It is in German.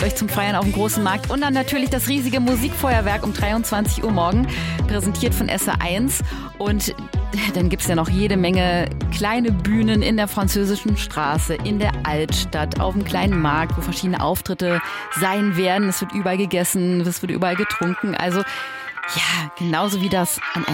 euch zum Feiern auf dem großen Markt. Und dann natürlich das riesige Musikfeuerwerk um 23 Uhr morgen, präsentiert von SR1. Und dann gibt es ja noch jede Menge kleine Bühnen in der Französischen Straße, in der Altstadt, auf dem kleinen Markt, wo verschiedene Auftritte sein werden. Es wird überall gegessen, es wird überall getrunken. Also ja, genauso wie das an